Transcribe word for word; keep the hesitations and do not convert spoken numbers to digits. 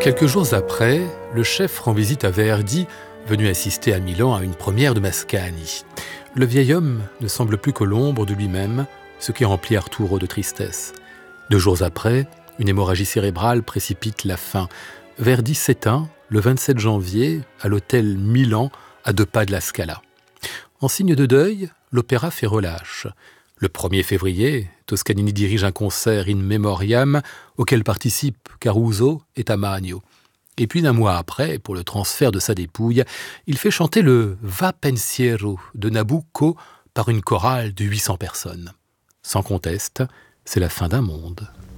Quelques jours après, le chef rend visite à Verdi, venu assister à Milan à une première de Mascagni. Le vieil homme ne semble plus que l'ombre de lui-même, ce qui remplit Arturo de tristesse. Deux jours après, une hémorragie cérébrale précipite la fin. Verdi s'éteint le vingt-sept janvier à l'hôtel Milan, à deux pas de la Scala. En signe de deuil, l'opéra fait relâche. Le premier février, Toscanini dirige un concert in memoriam auquel participent Caruso et Tamagno. Et puis d'un mois après, pour le transfert de sa dépouille, il fait chanter le Va Pensiero de Nabucco par une chorale de huit cents personnes. Sans conteste, c'est la fin d'un monde.